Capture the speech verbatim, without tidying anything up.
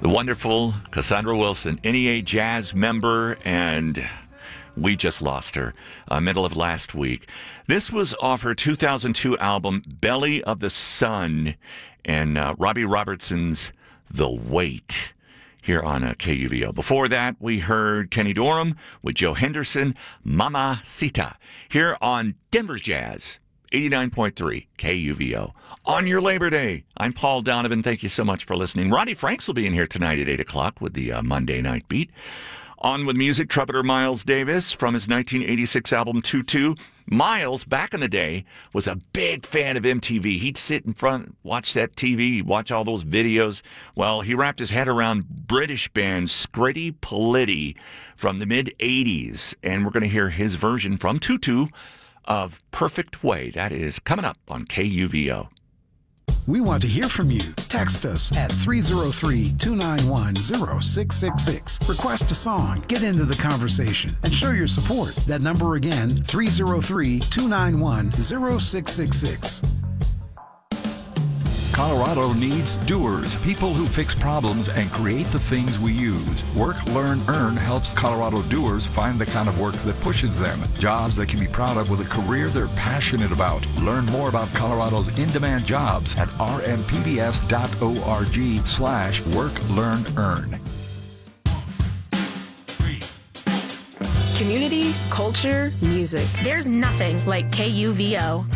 The wonderful Cassandra Wilson, N E A Jazz member, and we just lost her uh, middle of last week. This was off her two thousand two album, Belly of the Sun, and uh, Robbie Robertson's The Weight, here on uh, K U V O. Before that, we heard Kenny Dorham with Joe Henderson, Mamacita, here on Denver's Jazz, eighty-nine point three K U V O. On your Labor Day, I'm Paul Donovan. Thank you so much for listening. Ronnie Franks will be in here tonight at eight o'clock with the uh, Monday Night Beat. On with music, trumpeter Miles Davis from his nineteen eighty-six album two two. Miles, back in the day, was a big fan of M T V. He'd sit in front, watch that T V, watch all those videos. Well, he wrapped his head around British band Scritti Politti from the mid-eighties, and we're going to hear his version from two two of Perfect Way. That is coming up on K U V O. We want to hear from you. Text us at three oh three, two nine one, oh six six six. Request a song, get into the conversation, and show your support. That number again, three oh three, two nine one, oh six six six. Colorado needs doers, people who fix problems and create the things we use. Work, Learn, Earn helps Colorado doers find the kind of work that pushes them. Jobs they can be proud of with a career they're passionate about. Learn more about Colorado's in-demand jobs at rmpbs.org slash work, learn, earn. Community, culture, music. There's nothing like K U V O.